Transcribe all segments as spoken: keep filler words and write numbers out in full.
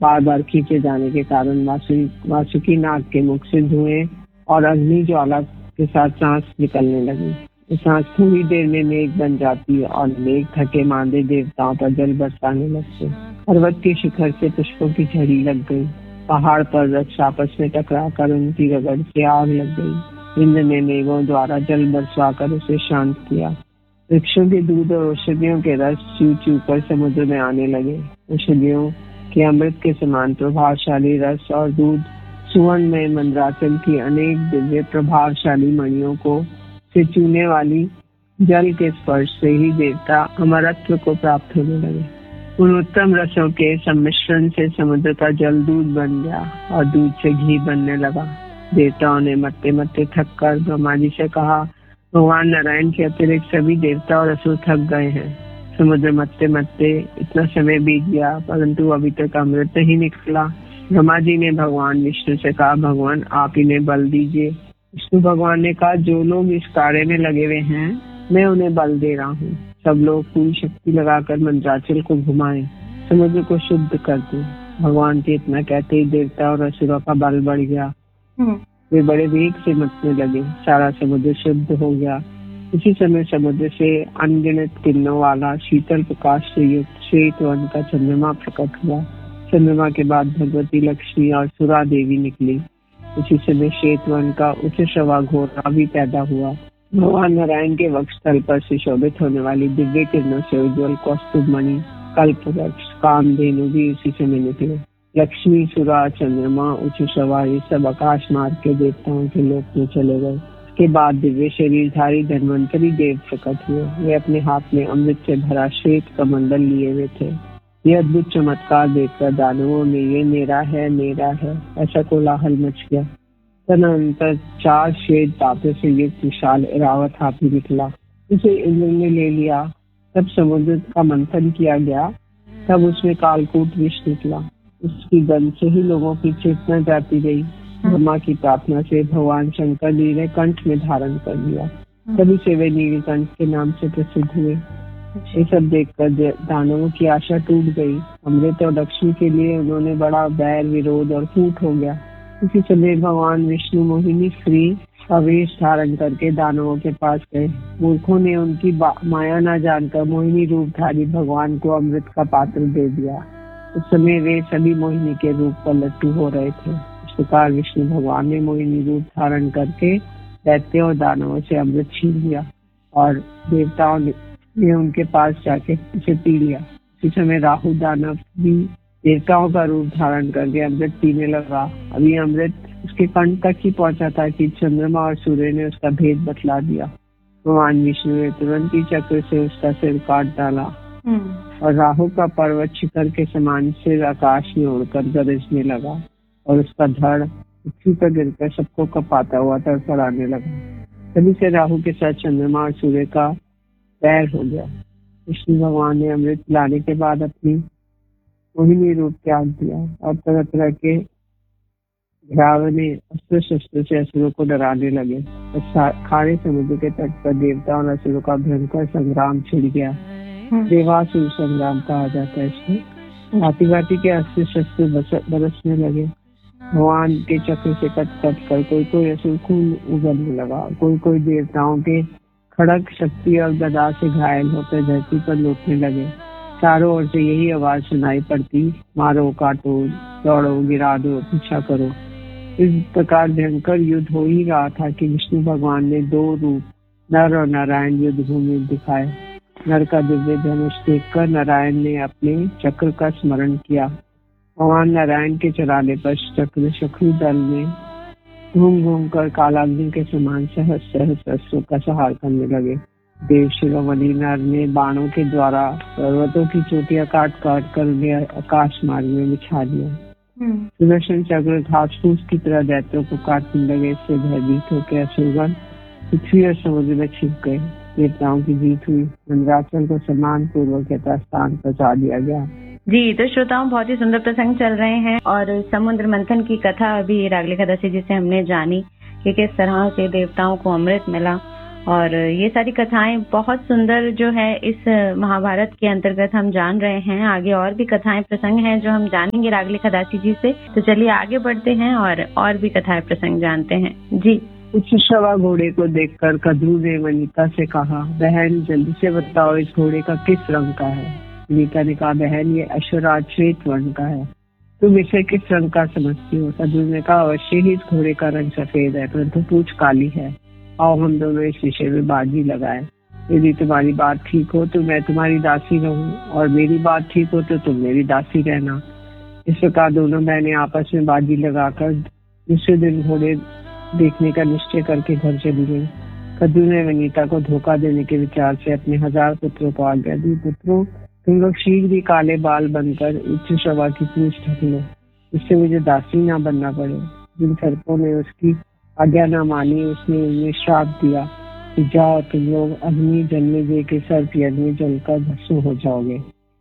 बार बार खींचे जाने के कारण वासुकी वासुकी नाग के मुख से धुएं और अग्नि ज्वाला के साथ सांस निकलने लगी। सांस थोड़ी देर में मेघ बन जाती और मेघ थके मांदे देवताओं पर जल बरसाने लगते। पर्वत के शिखर से पुष्पों की झड़ी लग गई। पहाड़ पर वृक्ष आपस में टकराकर उनकी रगड़ से आग लग गई। इंद्र ने मेघों द्वारा जल बरसाकर उसे शांत किया। वृक्षों के दूध और औषधियों के रस चू चू कर समुद्र में आने लगे। औषधियों के अमृत के समान प्रभावशाली रस और दूध सुवर्ण में मंदराचल की अनेक दिव्य प्रभावशाली मणियों को से चूने वाली जल के स्पर्श से ही देवता अमरत्व को प्राप्त होने लगे। उन उत्तम रसों के सम्मिश्रण से समुद्र का जल दूध बन गया और दूध से घी बनने लगा। देवताओं ने मरते मरते थक कर ब्रह्मा जी से कहा, भगवान नारायण के अतिरिक्त सभी देवता और असुर थक गए हैं। समुद्र मरते मरते इतना समय बीत गया परंतु अभी तक अमृत नहीं निकला। ब्रह्मा जी ने भगवान विष्णु से कहा, भगवान आप इन्हें बल दीजिए। विष्णु भगवान ने कहा, जो लोग इस कार्य में लगे हुए हैं मैं उन्हें बल दे रहा हूँ। सब लोग पूरी शक्ति लगाकर मंदराचल को घुमाएं, समुद्र को शुद्ध कर दें। भगवान के इतना कहते ही देवता और असुरों का बल बढ़ गया। वे बड़े वेग से मचने लगे। सारा समुद्र शुद्ध हो गया। इसी समय समुद्र से अनगिनत किरणों वाला शीतल प्रकाश से युक्त श्वेत वर्ण का चंद्रमा प्रकट हुआ। चंद्रमा के बाद भगवती लक्ष्मी और सुरा देवी निकली। उसी समय श्वेत वर्ण का उच्च श्रवा घोड़ा भी पैदा हुआ। भगवान नारायण के वक्षस्थल पर सुशोभित होने वाली दिव्य किरणों से उज्ज्वल कौस्तुभ मणि, कल्प वृक्ष, कामधेनु भी उसी समय निकले। लक्ष्मी, सुरा, चंद्रमा, उच्च श्रवा ये सब आकाश मार्ग के देवताओं के लोक में चले गए। के बाद दिव्य शरीरधारी धन्वंतरी देव प्रकट हुए। वे अपने हाथ में अमृत से भरा श्वेत कमंडल लिए हुए थे। यह अद्भुत चमत्कार देखकर दानवों में ये मेरा है मेरा है ऐसा कोलाहल मच गया। तदनंतर चार श्वेत दांतों से युक्त विशाल ऐरावत हाथी निकला। उसे इंद्र ने ले लिया। तब समुद्र का मंथन किया गया। तब उसमें कालकूट विष निकला। उसकी गंध से ही लोगों की चेतना जाती गई। ब्रह्मा की प्रार्थना से भगवान शंकर जी ने कंठ में धारण कर लिया। तभी से वे नीलकंठ के नाम से प्रसिद्ध हुए। ये सब देखकर दानवों की आशा टूट गई। अमृत और लक्ष्मी के लिए उन्होंने बड़ा बैर विरोध और फूट हो गया। उसी समय भगवान विष्णु मोहिनी स्त्री का वेश धारण करके दानवों के पास गए। मूर्खों ने उनकी माया न जानकर मोहिनी रूपधारी भगवान को अमृत का पात्र दे दिया। उस समय वे सभी मोहिनी के रूप पर लट्टू हो रहे थे। इस प्रकार विष्णु भगवान ने मोहिनी रूप धारण करके दैत्यों और दानवों से अमृत छीन लिया और देवताओं ने उनके पास जाके उसे पी लिया। उसी समय राहु दानव भी देवताओं का रूप धारण करके अमृत पीने लगा। अभी अमृत उसके कंठ तक ही पहुंचा था कि चंद्रमा और सूर्य ने उसका भेद बतला दिया। भगवान विष्णु ने तुरंत ही चक्र से उसका सिर काट डाला और राहु का पर्वत शिखर के समान सिर आकाश में उड़कर गरजने लगा और उसका धड़ पृथ्वी पर गिरकर सबको कपाता हुआ तड़फड़ाने लगा। तभी से राहु के साथ चंद्रमा और सूर्य का पैर हो गया। विष्णु भगवान ने अमृत पिलाने के बाद अपनी मोहिनी रूप त्याग दिया और तरह तरह के घरावने अस्त्र शस्त्र से असुरों को डराने लगे। खारे समुद्र के तट पर देवता और असुरों का भयंकर संग्राम छिड़ गया। देवासुर संग्राम कहा जाता है इसको। भांति भांति के अस्त्र शस्त्र बरसने लगे। भगवान के चक्र से कट कट कर कोई कोई असुर खून उगलने लगा। कोई कोई देवताओं के खड़ग शक्ति और गदा से घायल होकर धरती पर लौटने लगे। चारों ओर से यही आवाज सुनाई पड़ती, मारो, काटो, दौड़ो, गिरा दो, पीछा करो। इस प्रकार भयंकर युद्ध हो ही रहा था कि विष्णु भगवान ने दो रूप नर और नारायण युद्ध भूमि दिखाए। नर का दिव्य धनुष देखकर नारायण ने अपने चक्र का स्मरण किया। भगवान नारायण के चलाने पर चक्र शत्रु दल में घूम घूम कर कालाग्नि के समान सहस सहस अस्त्रों का संहार करने लगे। देव शिरोमणि नर ने बाणों के द्वारा पर्वतों की चोटियां काट काट कर उन्हें आकाश मार्ग में बिछा दिया। सुदर्शन चक्र घास फूस की तरह दैत्यों को काटने लगे। इससे भयभीत होकर असुरगण पृथ्वी और समुद्र में छिप गए। देवताओं की जीत हुई। मंदराचल को सम्मान पूर्वक यथास्थान पहुंचा दिया गया। जी, तो श्रोताओं बहुत ही सुंदर प्रसंग चल रहे हैं और समुद्र मंथन की कथा अभी रागले एकादशी जिसे हमने जानी कि किस तरह से देवताओं को अमृत मिला और ये सारी कथाएं बहुत सुंदर जो है इस महाभारत के अंतर्गत हम जान रहे हैं। आगे और भी कथाएं प्रसंग हैं जो हम जानेंगे रागले खदासी जी से। तो चलिए आगे बढ़ते हैं और और भी कथाएं प्रसंग जानते हैं जी। उच्छ्रवा घोड़े को देखकर कद्रू ने वनिता से कहा, बहन जल्दी से बताओ इस घोड़े का किस रंग का है। वनिता ने कहा, बहन ये अश्वराज श्वेत वर्ण का है। तुम इसे किस रंग का समझती हो। कद्रू ने कहा, अवश्य ही इस घोड़े का रंग सफेद है, परंतु पूंछ काली है। आओ हम दोनों इस विषय में बाजी लगाए। यदि तुम्हारी बात ठीक हो तो मैं तुम्हारी दासी रहूं, और मेरी बात ठीक हो तो तुम मेरी दासी रहना। इस प्रकार दोनों बहनें आपस में बाजी लगाकर दूसरे दिन घोड़े देखने का निश्चय करके घर चली गई। कद्रू ने वनिता को धोखा देने के विचार से अपने हजार पुत्रों को आज्ञा दी, पुत्रों तुम लोग शीघ्र ही काले बाल बनकर उच्छ्रवा की पूंछ ढक लो, इससे मुझे दासी ना बनना पड़े। जिन सर्पों ने उसकी आज्ञा न मानी उसने उन्हें श्राप दिया कि जाओ तुम लोग अग्नि जन्मेजय के सर्प यज्ञ में जलकर भस्म हो जाओगे।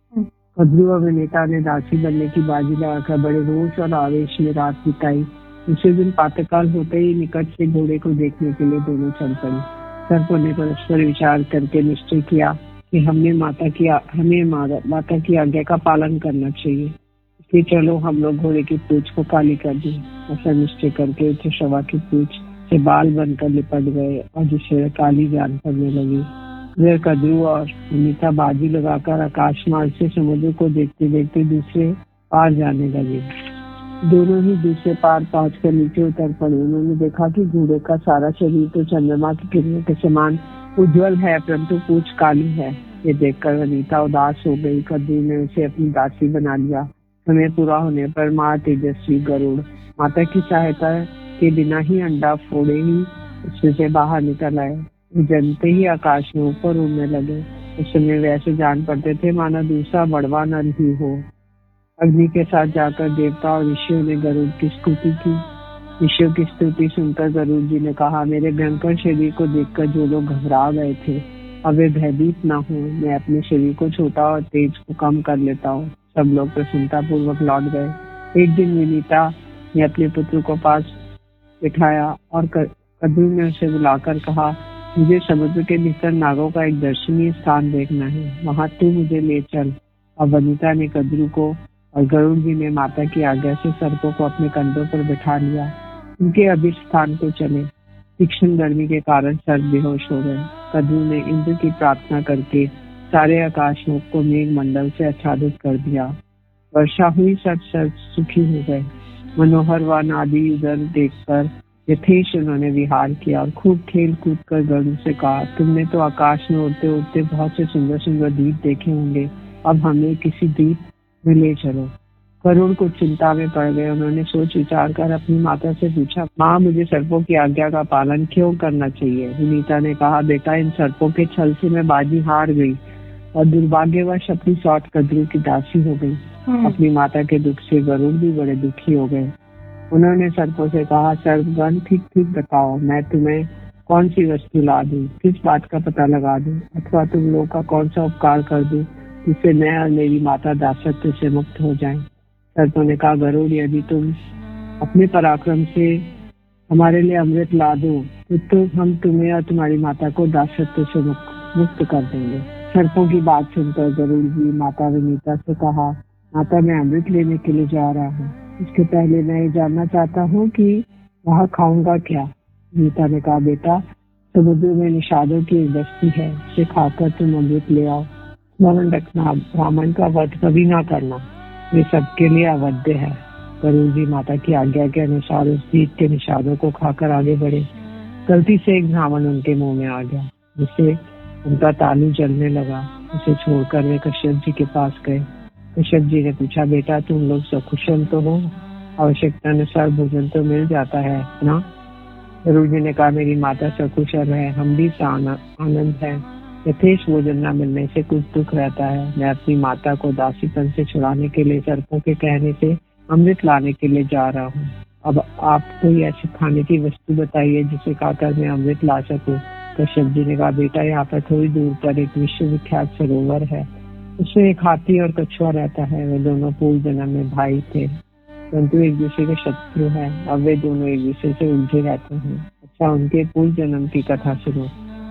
कद्रू और वनिता ने दासी बनने की बाजी लगाकर बड़े रोष और आवेश में रात बिताई। दूसरे दिन प्रातःकाल होते ही निकट से घोड़े को देखने के लिए दोनों चल पड़े। सर्पों ने परस्पर विचार करके निश्चय किया कि हमने माता की हमें माता की आज्ञा का पालन करना चाहिए, इसलिए चलो हम लोग घोड़े की पूंछ को काली कर दें। ऐसा निश्चय करके उच्छ्रवा की पूंछ से बाल बनकर लिपट गए और जिससे काली जान पड़ने लगी। वे कद्रू और वनिता बाजी लगाकर आकाश मार्ग से समुद्र को देखते देखते दूसरे पार जाने लगे। दोनों ही दूसरे पार पहुंचकर नीचे उतर पड़े। उन्होंने देखा कि घोड़े का सारा शरीर तो चंद्रमा की किरणों के समान उज्जवल है, परंतु पूंछ काली है। ये देखकर वनिता उदास हो गई। कद्रू ने उसे अपनी दासी बना लिया। समय पूरा होने पर माँ तेजस्वी गरुड़ माता की सहायता के बिना ही अंडा फोड़े ही उसमें से बाहर निकल आए। जनते ही आकाश में ऊपर उड़ने लगे। उस समय वे ऐसे जान पड़ते थे मानो दूसरा बड़वा नर ही हो। अग्नि के साथ जाकर देवता और ऋषियों ने गरुड़ की स्तुति की। ऋषियों की स्तुति सुनकर गरुड़ जी ने कहा, मेरे भयंकर शरीर को देखकर जो लोग घबरा गए थे अब वे भयभीत न हो। मैं अपने शरीर को छोटा और तेज को कम कर लेता हूँ। सब लोग प्रसन्नता पूर्वक लौट गए। एक दिन वनिता ने अपने पुत्र को पास बिठाया और कद्रू ने उसे बुलाकर कहा, मुझे समुद्र के भीतर नागों का एक दर्शनीय स्थान देखना है, वहां तू मुझे ले चल। और वनिता ने कद्रू को और गरुड़ जी ने माता की आज्ञा से सर्पों को अपने कंधों पर बिठा लिया। उनके अभिष्ट स्थान को चले। तीक्ष्ण गर्मी के कारण सर्प बेहोश हो गए। कद्रू ने इंद्र की प्रार्थना करके सारे आकाश को मेघ मंडल से आच्छादित कर दिया। वर्षा हुई, सब सर्प सुखी हो गए। मनोहर व नादी उधर देखकर यथेश उन्होंने विहार किया और खूब खेल कूद कर गरुड़ से कहा, तुमने तो आकाश में उड़ते उड़ते बहुत से सुंदर सुंदर द्वीप देखे होंगे, अब हमें किसी द्वीप में ले चलो। गरुड़ को चिंता में पड़ गए। उन्होंने सोच विचार कर अपनी माता से पूछा, माँ मुझे सर्पों की आज्ञा का पालन क्यों करना चाहिए। वनिता ने कहा, बेटा इन सर्पों के छल से मैं बाजी हार गई और दुर्भाग्यवश अपनी सौत कद्रू की दासी हो गई। अपनी माता के दुख से गरुड़ भी बड़े दुखी हो गए। उन्होंने सर्पों से कहा, सर्पगण ठीक ठीक बताओ, मैं तुम्हें कौन सी वस्तु ला दूं, किस बात का पता लगा दूं, अथवा तुम लोग का कौन सा उपकार कर दूं जिससे मैं और मेरी माता दासत्व से मुक्त हो जाएं। सर्पों ने कहा, गरुड़ यदि तुम अपने पराक्रम से हमारे लिए अमृत ला दो तो, तो हम तुम्हें और तुम्हारी माता को दासत्व से मुक्त कर देंगे। सर्पों की बात सुनकर गरुड़ जी माता वनिता से कहा, माता मैं अमृत लेने के लिए जा रहा हूँ, इसके पहले मैं ये जानना चाहता हूँ कि वहाँ खाऊंगा क्या। वनिता ने कहा, बेटा समुद्र में निषादों की एक बस्ती है, उसे खाकर तुम अमृत ले आओ। स्मरण रखना, ब्राह्मण का वध कभी ना करना, वे सबके लिए अवध्य है। गरुड़ जी माता की आज्ञा के अनुसार उस द्वीप के निषादों को खाकर आगे बढ़े। गलती से एक ब्राह्मण उनके मुंह में आ गया, जिससे उनका तालू जलने लगा। उसे छोड़कर वे कश्यप जी के पास गए। कश्यप जी ने पूछा, बेटा तुम लोग सकुशल तो हो, आवश्यकता अनुसार भोजन तो मिल जाता है ना। गरुड़ जी ने कहा, मेरी माता सकुशल है, हम भी आनंद है, यथेश भोजन न मिलने से कुछ दुख रहता है। मैं अपनी माता को दासीपन से छुड़ाने के लिए सर्पों के कहने से अमृत लाने के लिए जा रहा हूँ। अब आप कोई ऐसी खाने की वस्तु बताइए जिसे खाकर मैं अमृत ला सकूं। कश्यप जी ने कहा, बेटा यहाँ पर थोड़ी दूर पर एक विश्वविख्यात सरोवर है, उसमें एक हाथी और कछुआ रहता है। वे दोनों पूर्व जन्म में भाई थे, परंतु एक दूसरे के शत्रु हैं। अब वे दोनों एक दूसरे से उलझे रहते हैं। अच्छा, उनके पूर्व जन्म की कथा सुनो।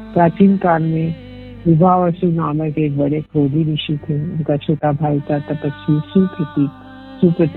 प्राचीन काल में विभावसु नामक एक बड़े क्रोधी ऋषि थे। उनका छोटा भाई था तपस्वी सुप्रतीक सुप्रतीक